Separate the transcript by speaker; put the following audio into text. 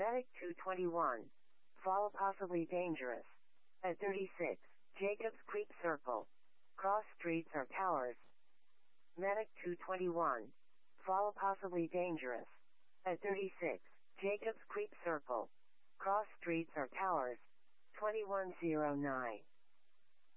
Speaker 1: Medic 221. Fall possibly dangerous. At 36, Jacobs Creek Circle. Cross streets or towers. Medic 221. Fall possibly dangerous. At 36, Jacobs Creek Circle. Cross streets or towers. 2109.